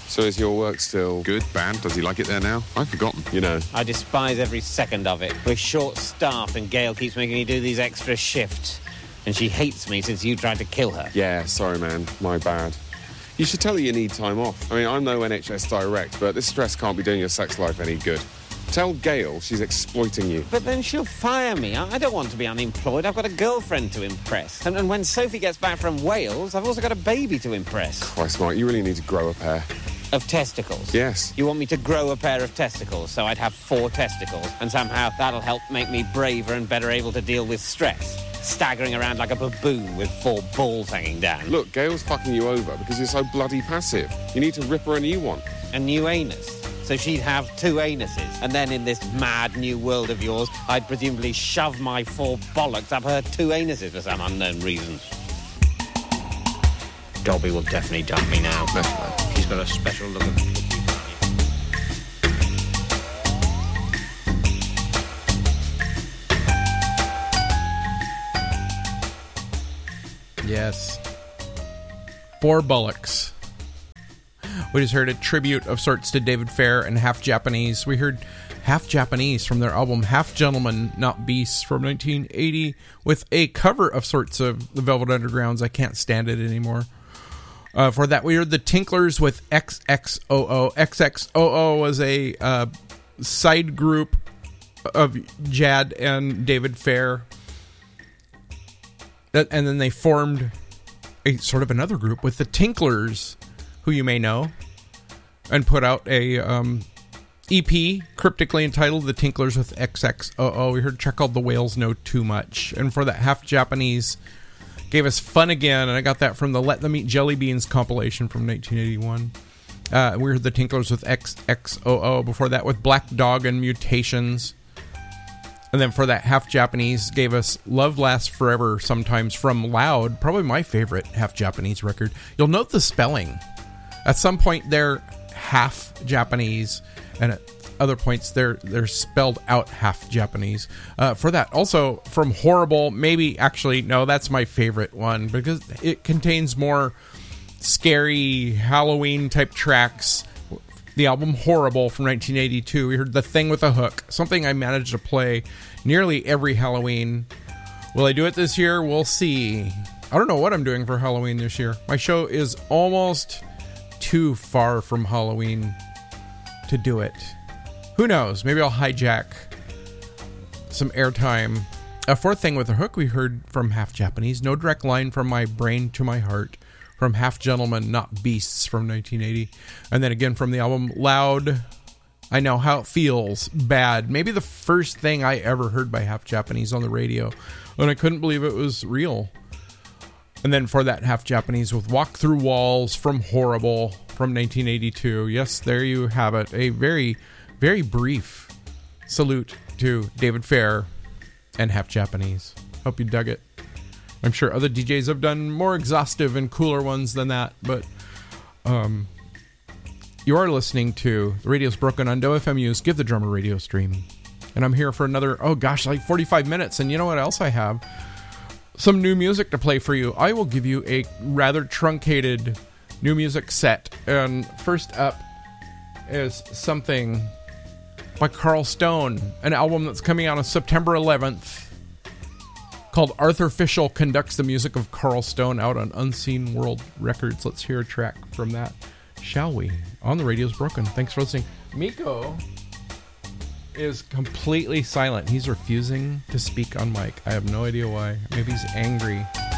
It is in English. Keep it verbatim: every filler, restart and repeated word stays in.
So is your work still good, bad? Does he like it there now? I've forgotten, you know. I despise every second of it. We're short-staffed and Gail keeps making me do these extra shifts. And she hates me since you tried to kill her. Yeah, sorry, man. My bad. You should tell her you need time off. I mean, I'm no N H S direct, but this stress can't be doing your sex life any good. Tell Gail she's exploiting you. But then she'll fire me. I don't want to be unemployed. I've got a girlfriend to impress. And, and when Sophie gets back from Wales, I've also got a baby to impress. Christ, Mark, you really need to grow a pair. Of testicles? Yes. You want me to grow a pair of testicles so I'd have four testicles, and somehow that'll help make me braver and better able to deal with stress? Staggering around like a baboon with four balls hanging down. Look, Gail's fucking you over because you're so bloody passive. You need to rip her a new one. A new anus? So she'd have two anuses, and then in this mad new world of yours, I'd presumably shove my four bollocks up her two anuses for some unknown reason. Dobby will definitely dump me now. Definitely. He's got a special look of... Yes. Four bullocks. We just heard a tribute of sorts to David Fair and Half Japanese. We heard Half Japanese from their album Half Gentlemen, Not Beasts from nineteen eighty with a cover of sorts of the Velvet Underground's I Can't Stand It Anymore. Uh, for that, we heard the Tinklers with X X O O. X X O O was a uh, side group of Jad and David Fair. And then they formed a sort of another group with the Tinklers, who you may know, and put out a um, E P cryptically entitled The Tinklers with X X O O. We heard a track called The Whales Know Too Much. And for that, Half Japanese gave us Fun Again, and I got that from the Let Them Eat Jelly Beans compilation from nineteen eighty-one. Uh, we heard the Tinklers with X X O O. Before that, with Black Dog and Mutations. And then for that, Half Japanese gave us Love Lasts Forever Sometimes from Loud, probably my favorite Half Japanese record. You'll note the spelling. At some point, they're half Japanese, and at other points, they're they're spelled out half Japanese. Uh, for that, also from Horrible, maybe, actually, no, that's my favorite one, because it contains more scary Halloween-type tracks. The album Horrible from nineteen eighty-two. We heard The Thing with a Hook, something I managed to play nearly every Halloween. Will I do it this year? We'll see. I don't know what I'm doing for Halloween this year. My show is almost too far from Halloween to do it. Who knows? Maybe I'll hijack some airtime. A fourth Thing with a Hook we heard from Half Japanese. No Direct Line from My Brain to My Heart from Half Gentlemen, Not Beasts from nineteen eighty. And then again from the album Loud, I Know How It Feels, Bad. Maybe the first thing I ever heard by Half Japanese on the radio, and I couldn't believe it was real. And then for that, Half Japanese with Walk Through Walls from Horrible from nineteen eighty-two. Yes, there you have it. A very, very brief salute to David Fair and Half Japanese. Hope you dug it. I'm sure other D Js have done more exhaustive and cooler ones than that, but um, you are listening to The Radio's Broken on W F M U's Give the Drummer radio stream. And I'm here for another, oh gosh, like forty-five minutes. And you know what else I have? Some new music to play for you. I will give you a rather truncated new music set. And first up is something by Carl Stone, an album that's coming out on September eleventh. Called Arthur Fischel Conducts the Music of Carl Stone, out on Unseen World Records. Let's hear a track from that, shall we? On The Radio's Broken. Thanks for listening. Miko is completely silent. He's refusing to speak on mic. I have no idea why. Maybe he's angry.